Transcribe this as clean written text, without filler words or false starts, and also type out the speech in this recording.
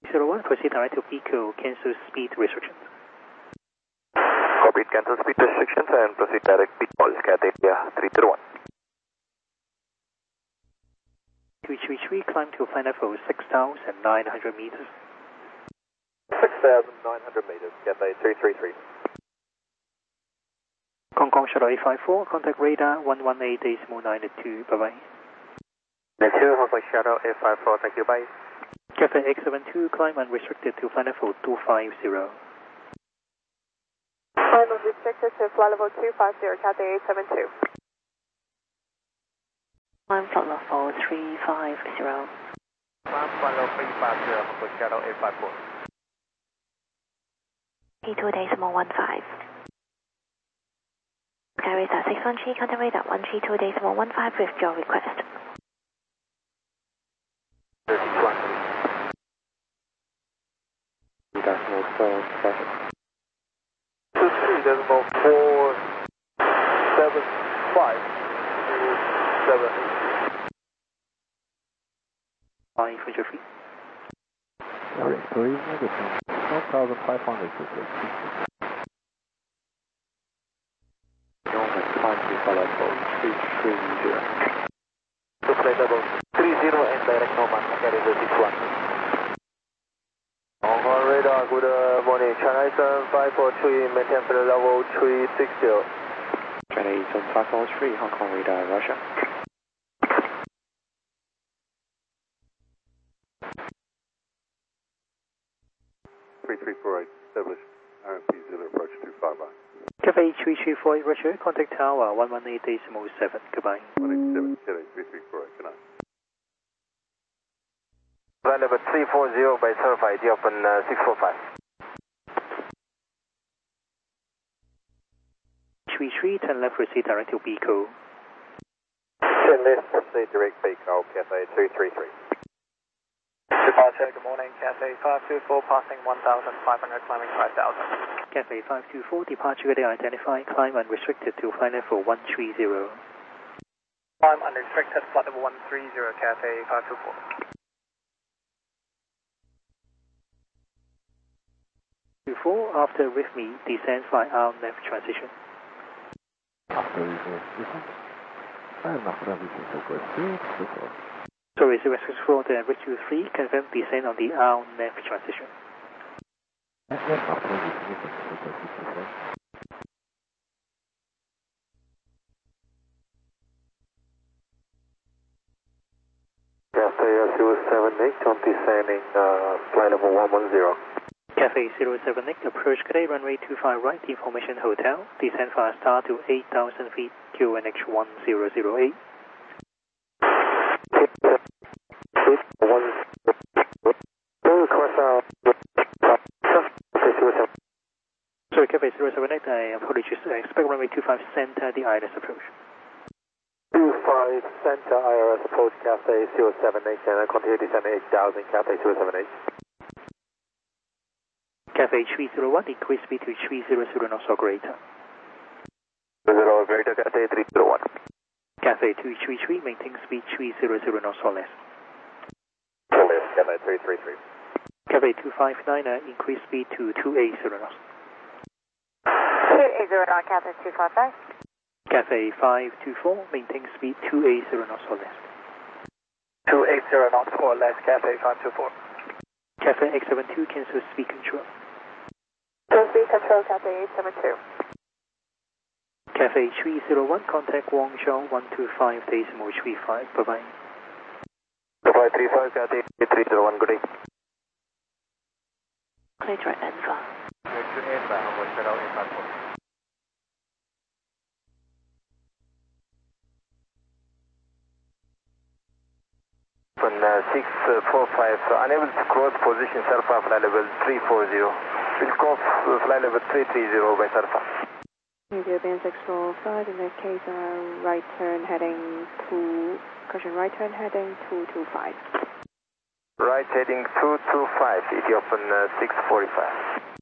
301, proceed direct to Pico, cancel speed restrictions. Copy, cancel speed restrictions and proceed direct Pico, Cathay 301. 333, climb to flight level 6,900 meters. 6,900 meters, Cathay 333. Hong Kong Shuttle 854, contact radar 118.92, bye-bye. Thank you, Hong Kong Shuttle 854, thank you, bye. Cathay X72, climb unrestricted to flight level 250. Climb unrestricted to flight level 250, Cathay 872. Climb flight level 350. Climb flight level 350, Hong Kong Shuttle 854. P2.15. Carry that 613, contact radar 132.15 with your request. 500 feet. Sorry, please negative. 1,500 to 330. To flight level 30 and direct normal, carry the 61. Hong Kong radar, good morning, China Eastern 543, maintain flight level 360. China Eastern 543, Hong Kong radar, Russia. Established RMP 0 approach 255. Cathay 334, Roger, contact tower 118.7, goodbye. 187, Cathay 334, good night. Flight level 340 by certified, open 645. 33, turn left, proceed direct to Pico. Turn left, proceed direct Pico, Cathay 333. Departure, good morning, Cathay 524, passing 1,500, climbing 5,000. Cathay 524, departure ready identified, climb unrestricted to flight level 130. Climb unrestricted, flight level 130, Cathay 524. 24, after with me, descend flight arm left transition. After reverse descent. And after reverse request 224. Sorry, 064, the Ridge 23, confirm descent on the arm left transition. And then after reverse request 224. Cathay 078, on descending flight level 110. Cathay 078, approach Cathay runway 25 right, information hotel, descend fast star to 8,000 feet, QNH 1008. Sorry, Cathay 078, I apologize. Expect runway 25 center, the ILS approach. 25 center IRS approach, Cathay 078, and continue descending 8,000, Cathay 078. Cathay 301, increase speed to 300 knots or greater. 0 greater, Cathay 301. Cathay 233, maintain speed 300 knots or less. Less, Cathay 333. Cathay 259, increase speed to 280 knots. 280 knots, Cathay 255. Cathay 524, maintain speed 280 knots or less. 280 knots or less, Cathay 524. Cathay X72, cancel speed control. Speed control, Cathay 872. Cathay 301, contact Guangzhou 125.35, bye-bye. 535, Cathay 301, good day. Clear direct Enva. Good to Enva, Hong Kong Shuttle 854. Open 645, unable to cross position Surfa flight level 340. Will cross flight level 330 by Surfa. Ethiopian 645, in that case, right turn heading right turn heading 225. Right heading 225, Ethiopian 645.